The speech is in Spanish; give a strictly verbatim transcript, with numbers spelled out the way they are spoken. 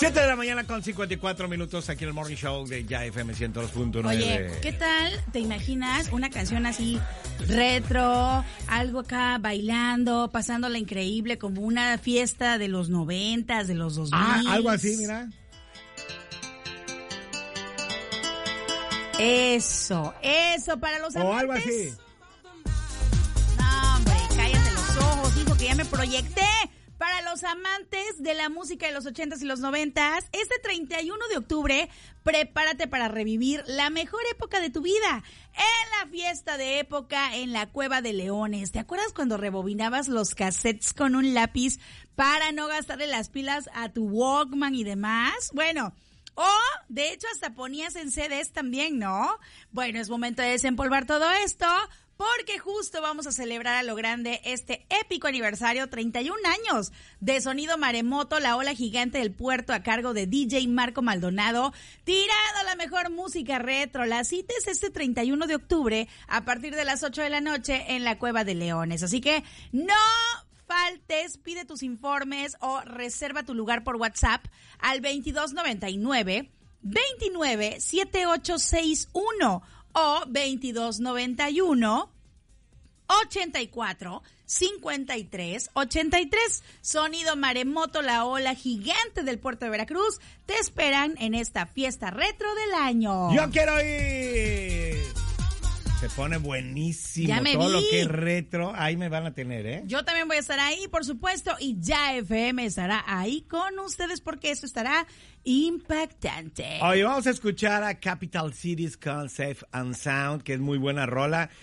siete de la mañana con cincuenta y cuatro minutos aquí en el Morning Show de Ya F M ciento dos punto nueve. Oye, ¿qué tal? ¿Te imaginas una canción así retro, algo acá bailando, pasándola increíble, como una fiesta de los noventas, de los dos mil? Ah, algo así, mira. Eso, eso, para los amantes. O algo así. No, hombre, cállate los ojos, hijo, que ya me proyecté. Para los amantes de la música de los ochentas y los noventas, este treinta y uno de octubre, prepárate para revivir la mejor época de tu vida. En la fiesta de época en la Cueva de Leones. ¿Te acuerdas cuando rebobinabas los cassettes con un lápiz para no gastarle las pilas a tu Walkman y demás? Bueno, o, de hecho, hasta ponías en C Ds también, ¿no? Bueno, es momento de desempolvar todo esto, porque justo vamos a celebrar a lo grande este épico aniversario, treinta y un años de Sonido Maremoto, la ola gigante del puerto a cargo de D J Marco Maldonado, tirando la mejor música retro. La cita es este treinta y uno de octubre a partir de las ocho de la noche en la Cueva de Leones. Así que no faltes, pide tus informes o reserva tu lugar por WhatsApp al veintidós noventa y nueve, veintinueve, setenta y ocho sesenta y uno o veintidós noventa y uno, ochenta y cuatro, cincuenta y tres, ochenta y tres. Sonido Maremoto, la ola gigante del puerto de Veracruz, te esperan en esta fiesta retro del año. ¡Yo quiero ir! Se pone buenísimo. Ya me todo vi. lo que es retro, ahí me van a tener, ¿eh? Yo también voy a estar ahí, por supuesto, y Ya F M estará ahí con ustedes porque eso estará impactante. Hoy vamos a escuchar a Capital Cities con Safe and Sound, que es muy buena rola.